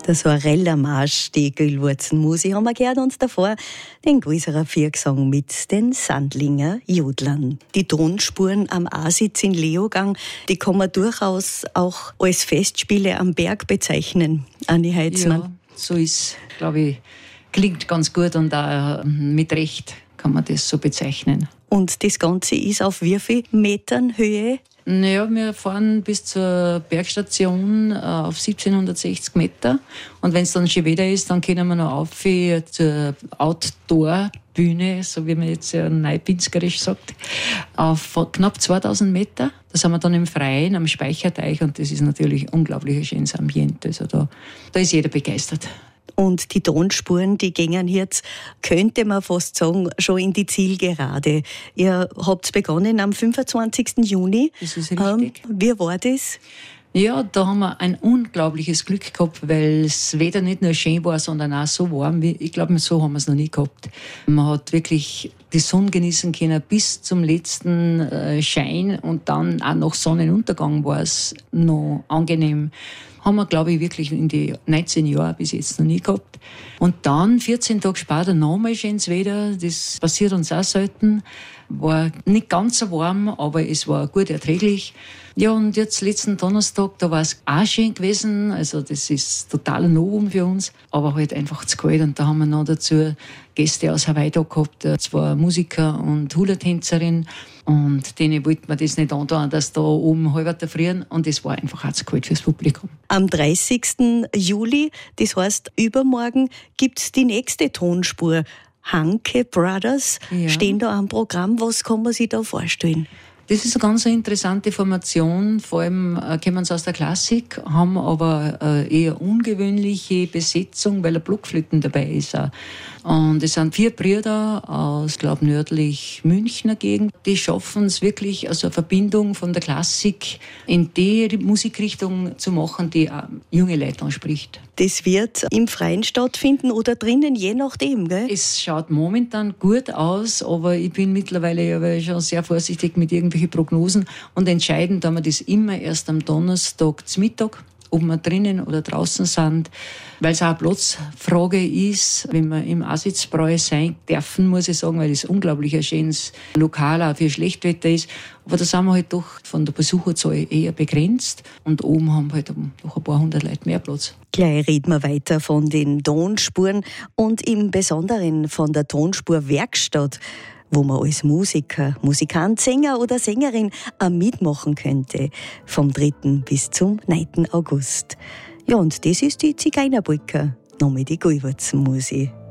Das war Rellermarsch, die Gülwurzenmusik haben wir gehört, und davor den größeren Viergesang mit den Sandlinger Jodlern. Die Tonspuren am Asitz in Leogang, die kann man durchaus auch als Festspiele am Berg bezeichnen, Anni Heitzmann. Ja, so ist, glaube ich, klingt ganz gut und auch mit Recht kann man das so bezeichnen. Und das Ganze ist auf wie viel Metern Höhe? Naja, wir fahren bis zur Bergstation auf 1760 Meter. Und wenn es dann schon wieder ist, dann können wir noch auf zur Outdoor-Bühne, so wie man jetzt ja neupinskerisch sagt, auf knapp 2000 Meter. Da sind wir dann im Freien, am Speicherteich, und das ist natürlich ein unglaublich schönes Ambiente. Also da ist jeder begeistert. Und die Tonspuren, die gingen jetzt, könnte man fast sagen, schon in die Zielgerade. Ihr habt begonnen am 25. Juni. Das ist richtig. Wie war das? Ja, da haben wir ein unglaubliches Glück gehabt, weil es weder nicht nur schön war, sondern auch so warm. Ich glaube, so haben wir es noch nie gehabt. Man hat wirklich die Sonne genießen können bis zum letzten Schein, und dann auch nach Sonnenuntergang war es noch angenehm. Haben wir, glaube ich, wirklich in die 19 Jahre bis jetzt noch nie gehabt. Und dann, 14 Tage später, nochmal schönes Wetter. Das passiert uns auch selten. War nicht ganz so warm, aber es war gut erträglich. Ja, und jetzt letzten Donnerstag, da war es auch schön gewesen. Also das ist total ein Novum für uns, aber halt einfach zu kalt. Und da haben wir noch dazu Gäste aus Hawaii da gehabt, 2 Musiker und Hula-Tänzerin. Und denen wollten wir das nicht antun, dass da oben halb erfrieren. Und es war einfach auch zu kalt fürs Publikum. Am 30. Juli, das heißt übermorgen, gibt's die nächste Tonspur. Hanke Brothers stehen da am Programm. Was kann man sich da vorstellen? Das ist eine ganz interessante Formation. Vor allem kommen sie aus der Klassik, haben aber eine eher ungewöhnliche Besetzung, weil ein Blockflöten dabei ist. Und es sind 4 Brüder aus, glaube nördlich Münchner Gegend. Die schaffen es wirklich, also eine Verbindung von der Klassik in die Musikrichtung zu machen, die auch junge Leute anspricht. Das wird im Freien stattfinden oder drinnen, je nachdem, gell? Es schaut momentan gut aus, aber ich bin mittlerweile ja schon sehr vorsichtig mit irgendwelchen Prognosen, und entscheiden tun wir das immer erst am Donnerstag zum Mittag, ob wir drinnen oder draußen sind, weil es auch eine Platzfrage ist, wenn wir im Asitzbräu sein dürfen, muss ich sagen, weil es unglaublich ein schönes Lokal auch für Schlechtwetter ist. Aber da sind wir halt doch von der Besucherzahl eher begrenzt, und oben haben wir halt noch ein paar hundert Leute mehr Platz. Gleich reden wir weiter von den Tonspuren und im Besonderen von der Tonspurwerkstatt, wo man als Musiker, Musikant, Sänger oder Sängerin auch mitmachen könnte, vom 3. bis zum 9. August. Ja, und das ist die Zigeunerbrücke, noch mit die Gülwurzenmusik.